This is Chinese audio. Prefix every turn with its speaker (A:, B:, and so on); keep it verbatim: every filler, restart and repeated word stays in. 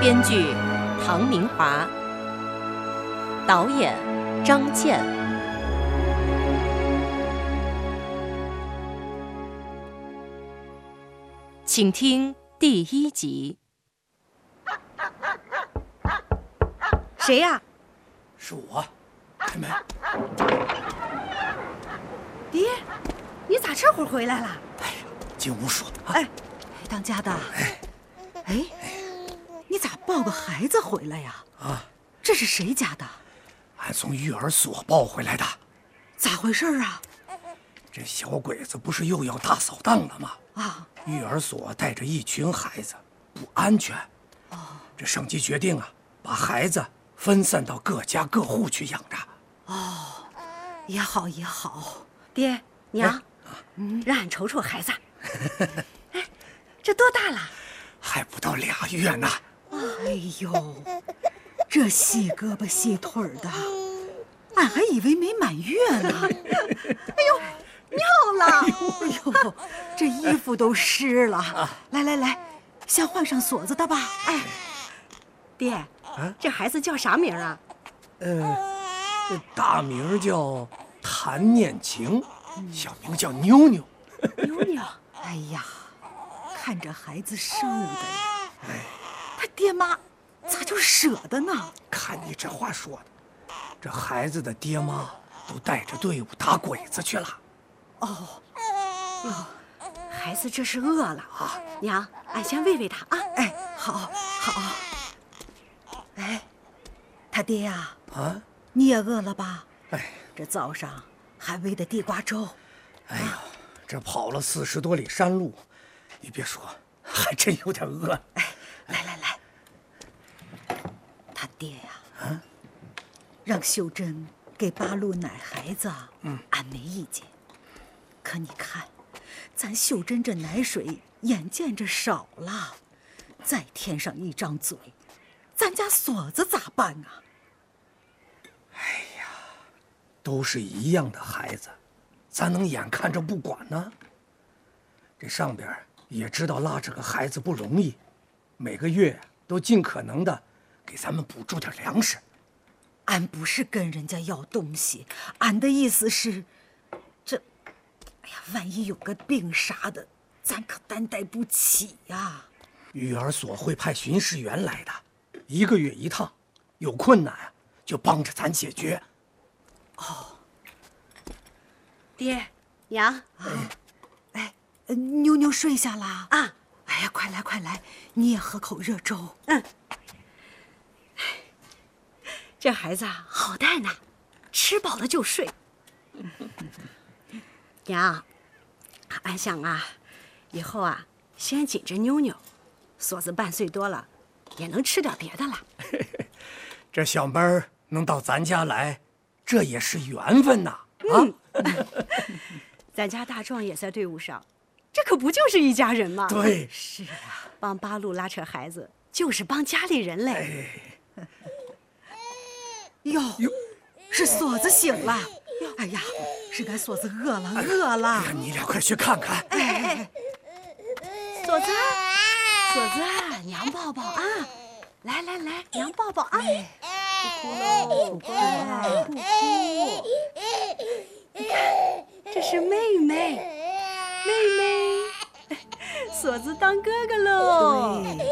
A: 编剧唐明华，导演张健。请听第一集。
B: 谁呀？
C: 是我，开门。
B: 爹，你咋这会儿回来了？
C: 哎呀，进屋说。啊、
B: 哎，当家的。哎，哎，你咋抱个孩子回来呀？啊，这是谁家的？
C: 俺从育儿所抱回来的。
B: 咋回事啊？
C: 这小鬼子不是又要大扫荡了吗？
B: 啊，
C: 育儿所带着一群孩子，不安全。哦，这省级决定啊，把孩子分散到各家各户去养着。
B: 哦，也好也好。爹娘，嗯，让俺瞅瞅孩子。哎，这多大了？
C: 还不到俩月呢。
B: 哎呦，这细胳膊细腿的，俺还以为没满月呢。哎呦，尿了！哎呦，这衣服都湿了。啊、来来来，先换上锁子的吧。哎，爹，啊、这孩子叫啥名啊？
C: 呃，大名叫谭念晴，嗯、小名叫妞妞。
B: 妞妞，哎呀，看着孩子瘦的呀，哎，他爹妈咋就舍得呢？
C: 看你这话说的，这孩子的爹妈都带着队伍打鬼子去了。
B: 哦，哟，孩子这是饿了啊！娘，俺先喂喂他啊！哎，好，好。哎，他爹呀，啊，你也饿了吧？哎，这早上还喂的地瓜粥。
C: 哎呦，这跑了四十多里山路，你别说，还真有点饿。
B: 哎，来来来，他爹呀，啊，让秀珍给八路奶孩子，嗯，俺没意见。可你看，咱秀珍这奶水眼见着少了，再添上一张嘴，咱家锁子咋办啊？
C: 哎呀，都是一样的孩子，咱能眼看着不管呢？这上边也知道拉着个孩子不容易，每个月都尽可能的给咱们补助点粮食。
B: 俺不是跟人家要东西，俺的意思是，这，哎呀，万一有个病啥的，咱可担待不起呀。
C: 育儿所会派巡视员来的，一个月一趟，有困难就帮着咱解决。
B: 哦，
D: 爹娘
B: 啊，哎，妞妞睡下了啊？哎呀，快来快来，你也喝口热粥。嗯。这孩子啊，好带呢，吃饱了就睡。
D: 娘，俺想啊，以后啊，先紧着妞妞，锁子半岁多了，也能吃点别的了。
C: 这小妹儿能到咱家来，这也是缘分呐！啊，
D: 嗯、咱家大壮也在队伍上，这可不就是一家人吗？
C: 对，
B: 是啊，
D: 帮八路拉扯孩子，就是帮家里人嘞。
C: 哎
B: 哟，是锁子醒了！哎呀，是俺锁子饿了，饿了！
C: 哎呀，你俩快去看看！
D: 哎哎哎，锁子，锁子，娘抱抱啊！来来来，娘抱抱啊！不哭喽，不哭了，不哭！你看，这是妹妹，妹妹，锁子当哥哥喽！
B: 对。